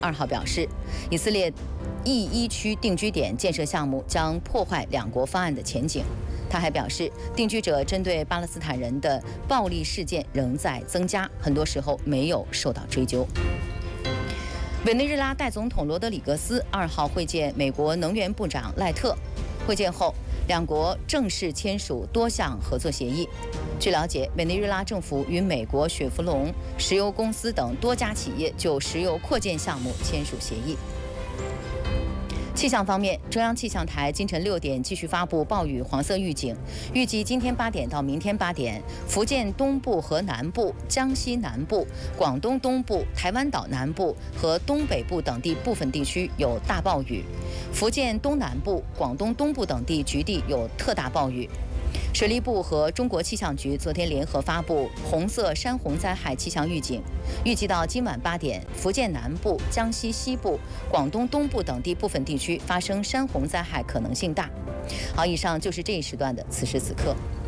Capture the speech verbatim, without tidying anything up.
二号表示，以色列 E 一区定居点建设项目将破坏两国方案的前景。他还表示，定居者针对巴勒斯坦人的暴力事件仍在增加，很多时候没有受到追究。委内瑞拉代总统罗德里格斯二号会见美国能源部长赖特，会见后，两国正式签署多项合作协议。据了解，委内瑞拉政府与美国雪佛龙石油公司等多家企业就石油扩建项目签署协议。气象方面，中央气象台今晨六点继续发布暴雨黄色预警，预计今天八点到明天八点，福建东部和南部、江西南部、广东东部、台湾岛南部和东北部等地部分地区有大暴雨，福建东南部、广东东部等地局地有特大暴雨。水利部和中国气象局昨天联合发布红色山洪灾害气象预警，预计到今晚八点，福建南部、江西西部、广东东部等地部分地区发生山洪灾害可能性大。好，以上就是这一时段的此时此刻。